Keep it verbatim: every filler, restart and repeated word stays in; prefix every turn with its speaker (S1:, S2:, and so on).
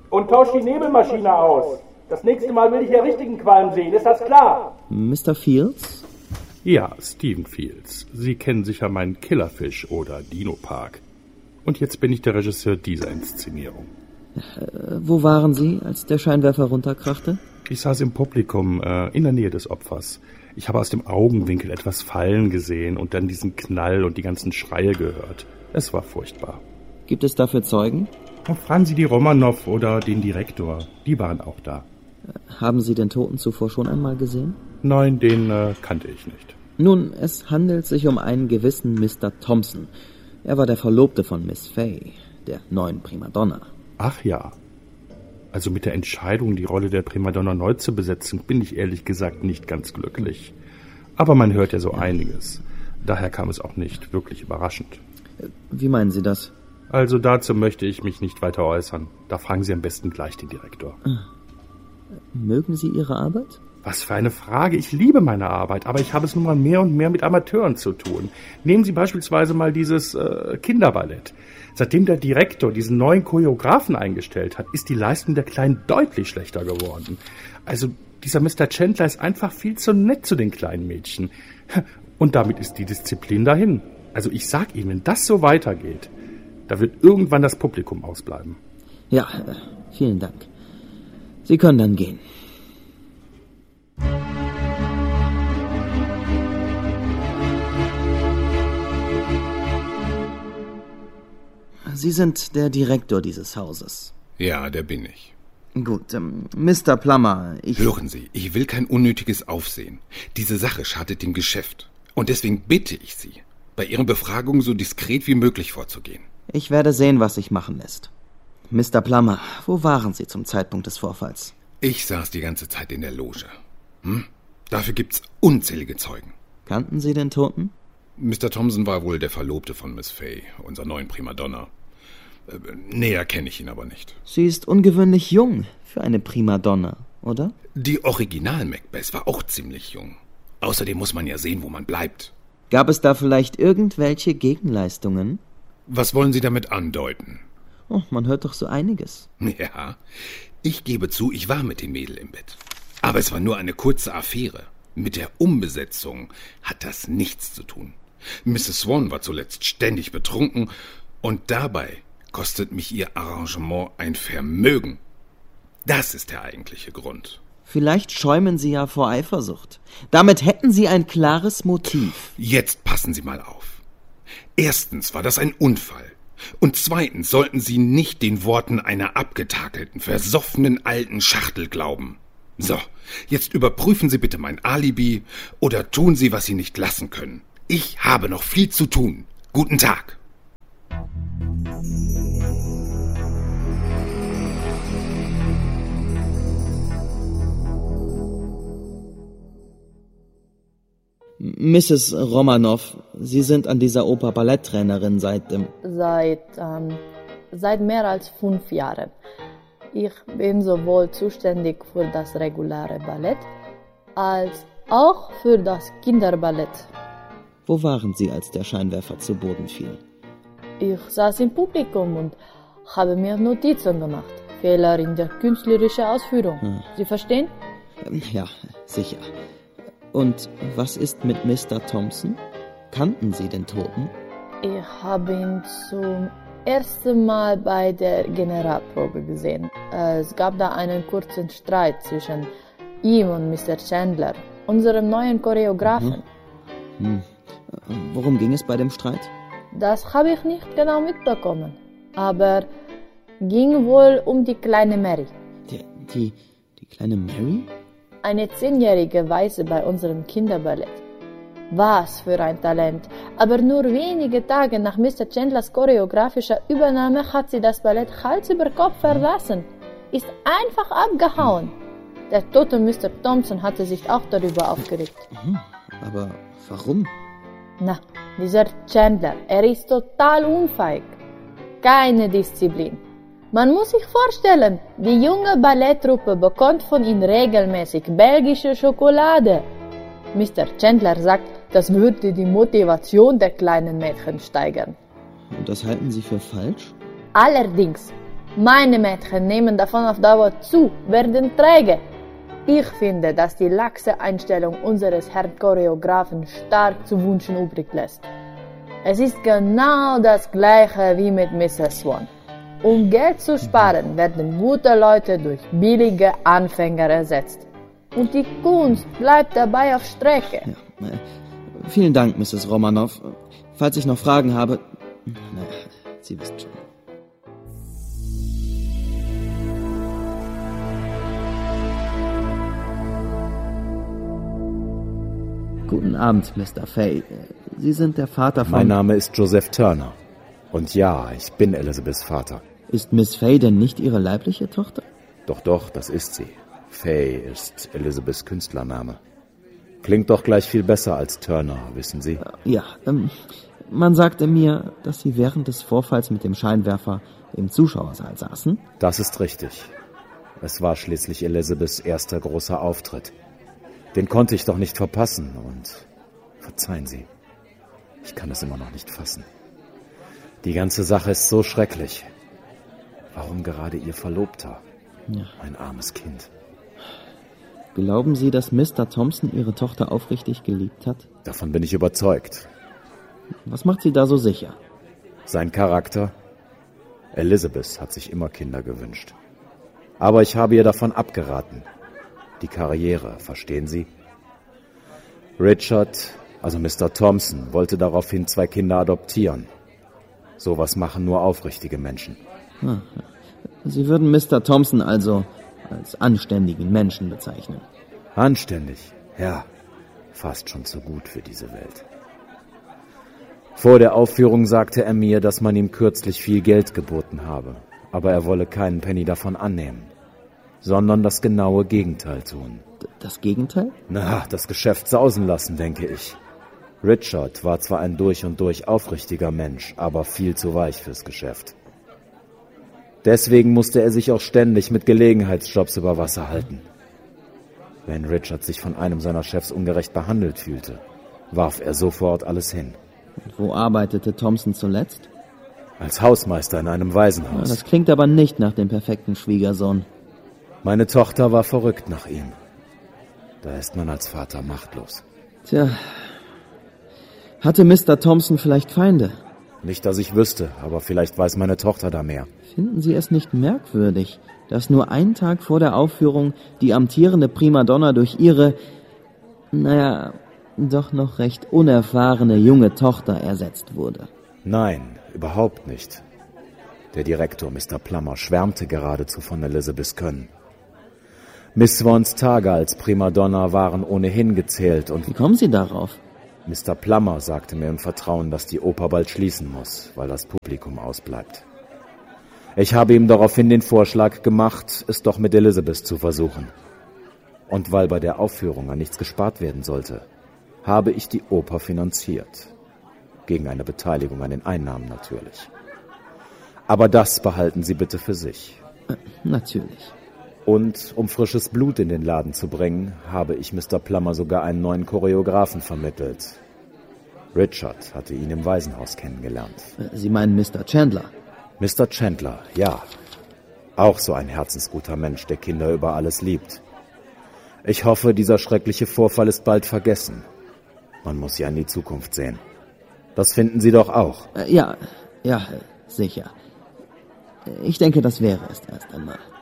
S1: Und tausch die Nebelmaschine aus. Das nächste Mal will ich ja richtigen Qualm sehen, ist das klar?
S2: Mister Fields?
S3: Ja, Stephen Fields. Sie kennen sicher meinen Killerfish oder Dino Park. Und jetzt bin ich der Regisseur dieser Inszenierung.
S2: Äh, wo waren Sie, als der Scheinwerfer runterkrachte?
S3: Ich saß im Publikum, äh, in der Nähe des Opfers. Ich habe aus dem Augenwinkel etwas fallen gesehen und dann diesen Knall und die ganzen Schreie gehört. Es war furchtbar.
S2: Gibt es dafür Zeugen?
S3: Fragen Sie die Romanow oder den Direktor. Die waren auch da.
S2: Haben Sie den Toten zuvor schon einmal gesehen?
S3: Nein, den äh, kannte ich nicht.
S2: Nun, es handelt sich um einen gewissen Mister Thompson. Er war der Verlobte von Miss Fay, der neuen Primadonna.
S3: Ach ja. Also mit der Entscheidung, die Rolle der Primadonna neu zu besetzen, bin ich ehrlich gesagt nicht ganz glücklich. Aber man hört ja so ja. einiges. Daher kam es auch nicht wirklich überraschend.
S2: Wie meinen Sie das?
S3: Also dazu möchte ich mich nicht weiter äußern. Da fragen Sie am besten gleich den Direktor.
S2: Mögen Sie Ihre Arbeit?
S3: Was für eine Frage. Ich liebe meine Arbeit, aber ich habe es nun mal mehr und mehr mit Amateuren zu tun. Nehmen Sie beispielsweise mal dieses äh, Kinderballett. Seitdem der Direktor diesen neuen Choreografen eingestellt hat, ist die Leistung der Kleinen deutlich schlechter geworden. Also dieser Mister Chandler ist einfach viel zu nett zu den kleinen Mädchen. Und damit ist die Disziplin dahin. Also ich sag Ihnen, wenn das so weitergeht, da wird irgendwann das Publikum ausbleiben.
S2: Ja, äh, vielen Dank. Sie können dann gehen. Sie sind der Direktor dieses Hauses.
S4: Ja, der bin ich.
S2: Gut, ähm, Mister Plummer, ich...
S4: Hören Sie, ich will kein unnötiges Aufsehen. Diese Sache schadet dem Geschäft. Und deswegen bitte ich Sie, bei Ihren Befragungen so diskret wie möglich vorzugehen.
S2: Ich werde sehen, was sich machen lässt. Mister Plummer, wo waren Sie zum Zeitpunkt des Vorfalls?
S4: Ich saß die ganze Zeit in der Loge. Hm? Dafür gibt's unzählige Zeugen.
S2: Kannten Sie den Toten?
S4: Mister Thompson war wohl der Verlobte von Miss Fay, unserer neuen Primadonna. Äh, näher kenne ich ihn aber nicht.
S2: Sie ist ungewöhnlich jung für eine Primadonna, oder?
S4: Die Original-Macbeth war auch ziemlich jung. Außerdem muss man ja sehen, wo man bleibt.
S2: Gab es da vielleicht irgendwelche Gegenleistungen?
S4: Was wollen Sie damit andeuten?
S2: Oh, man hört doch so einiges.
S4: Ja, ich gebe zu, ich war mit dem Mädel im Bett. Aber es war nur eine kurze Affäre. Mit der Umbesetzung hat das nichts zu tun. Misses Swan war zuletzt ständig betrunken und dabei kostet mich ihr Arrangement ein Vermögen. Das ist der eigentliche Grund.
S2: Vielleicht schäumen Sie ja vor Eifersucht. Damit hätten Sie ein klares Motiv.
S4: Jetzt passen Sie mal auf. Erstens war das ein Unfall. Und zweitens sollten Sie nicht den Worten einer abgetakelten, versoffenen alten Schachtel glauben. So, jetzt überprüfen Sie bitte mein Alibi oder tun Sie, was Sie nicht lassen können. Ich habe noch viel zu tun. Guten Tag.
S2: Misses Romanow, Sie sind an dieser Oper Balletttrainerin seit dem...
S5: Seit, ähm, seit mehr als fünf Jahren. Ich bin sowohl zuständig für das reguläre Ballett als auch für das Kinderballett.
S2: Wo waren Sie, als der Scheinwerfer zu Boden fiel?
S5: Ich saß im Publikum und habe mir Notizen gemacht. Fehler in der künstlerischen Ausführung. Hm. Sie verstehen?
S2: Ja, sicher. Und was ist mit Mister Thompson? Kannten Sie den Toten?
S5: Ich habe ihn zum ersten Mal bei der Generalprobe gesehen. Es gab da einen kurzen Streit zwischen ihm und Mister Chandler, unserem neuen Choreografen.
S2: Hm. Hm. Worum ging es bei dem Streit?
S5: Das habe ich nicht genau mitbekommen. Aber ging wohl um die kleine Mary.
S2: Die, die, die kleine Mary?
S5: Eine zehnjährige Waise bei unserem Kinderballett. Was für ein Talent. Aber nur wenige Tage nach Mister Chandlers choreografischer Übernahme hat sie das Ballett Hals über Kopf verlassen. Ist einfach abgehauen. Der tote Mister Thompson hatte sich auch darüber aufgeregt.
S2: Aber warum?
S5: Na, dieser Chandler, er ist total unfähig. Keine Disziplin. Man muss sich vorstellen, die junge Balletttruppe bekommt von ihm regelmäßig belgische Schokolade. Mister Chandler sagt, das würde die Motivation der kleinen Mädchen steigern.
S2: Und das halten Sie für falsch?
S5: Allerdings. Meine Mädchen nehmen davon auf Dauer zu, werden träge. Ich finde, dass die laxe Einstellung unseres Herrn Choreografen stark zu wünschen übrig lässt. Es ist genau das Gleiche wie mit Misses Swan. Um Geld zu sparen, werden gute Leute durch billige Anfänger ersetzt. Und die Kunst bleibt dabei auf Strecke.
S2: Ja, äh, vielen Dank, Misses Romanoff. Falls ich noch Fragen habe... Na, Sie wissen schon. Guten Abend, Mister Fay. Sie sind der Vater von...
S6: Mein Name ist Joseph Turner. Und ja, ich bin Elizabeths Vater.
S2: Ist Miss Fay denn nicht Ihre leibliche Tochter?
S6: Doch, doch, das ist sie. Fay ist Elizabeths Künstlername. Klingt doch gleich viel besser als Turner, wissen Sie?
S2: Ja, ähm, man sagte mir, dass Sie während des Vorfalls mit dem Scheinwerfer im Zuschauersaal saßen.
S6: Das ist richtig. Es war schließlich Elizabeths erster großer Auftritt. Den konnte ich doch nicht verpassen und verzeihen Sie, ich kann es immer noch nicht fassen. Die ganze Sache ist so schrecklich. Warum gerade Ihr Verlobter?
S2: Ja.
S6: Ein armes Kind.
S2: Glauben Sie, dass Mister Thompson Ihre Tochter aufrichtig geliebt hat?
S6: Davon bin ich überzeugt.
S2: Was macht Sie da so sicher?
S6: Sein Charakter? Elizabeth hat sich immer Kinder gewünscht. Aber ich habe ihr davon abgeraten. Die Karriere, verstehen Sie? Richard, also Mister Thompson, wollte daraufhin zwei Kinder adoptieren. Sowas machen nur aufrichtige Menschen.
S2: Ah, Sie würden Mister Thompson also als anständigen Menschen bezeichnen.
S6: Anständig? Ja, fast schon zu gut für diese Welt. Vor der Aufführung sagte er mir, dass man ihm kürzlich viel Geld geboten habe, aber er wolle keinen Penny davon annehmen, sondern das genaue Gegenteil tun.
S2: D- das Gegenteil?
S6: Na, das Geschäft sausen lassen, denke ich. Richard war zwar ein durch und durch aufrichtiger Mensch, aber viel zu weich fürs Geschäft. Deswegen musste er sich auch ständig mit Gelegenheitsjobs über Wasser halten. Wenn Richard sich von einem seiner Chefs ungerecht behandelt fühlte, warf er sofort alles hin.
S2: Und wo arbeitete Thompson zuletzt?
S6: Als Hausmeister in einem
S2: Ja,
S6: Waisenhaus.
S2: das klingt aber nicht nach dem perfekten Schwiegersohn.
S6: Meine Tochter war verrückt nach ihm. Da ist man als Vater machtlos.
S2: Tja, hatte Mister Thompson vielleicht Feinde?
S6: Nicht, dass ich wüsste, aber vielleicht weiß meine Tochter da mehr.
S2: Finden Sie es nicht merkwürdig, dass nur einen Tag vor der Aufführung die amtierende Primadonna durch ihre, naja, doch noch recht unerfahrene junge Tochter ersetzt wurde?
S6: Nein, überhaupt nicht. Der Direktor, Mister Plummer, schwärmte geradezu von Elizabeths Können. Miss Swans Tage als Primadonna waren ohnehin gezählt und...
S2: Wie kommen Sie darauf?
S6: Mister Plummer sagte mir im Vertrauen, dass die Oper bald schließen muss, weil das Publikum ausbleibt. Ich habe ihm daraufhin den Vorschlag gemacht, es doch mit Elizabeth zu versuchen. Und weil bei der Aufführung an nichts gespart werden sollte, habe ich die Oper finanziert. Gegen eine Beteiligung an den Einnahmen natürlich. Aber das behalten Sie bitte für sich.
S2: Äh, natürlich.
S6: Und um frisches Blut in den Laden zu bringen, habe ich Mister Plummer sogar einen neuen Choreografen vermittelt. Richard hatte ihn im Waisenhaus kennengelernt.
S2: Äh, Sie meinen Mister Chandler?
S6: Mister Chandler, ja. Auch so ein herzensguter Mensch, der Kinder über alles liebt. Ich hoffe, dieser schreckliche Vorfall ist bald vergessen. Man muss ja in die Zukunft sehen. Das finden Sie doch auch.
S2: Äh, ja, ja, sicher. Ich denke, das wäre es erst einmal.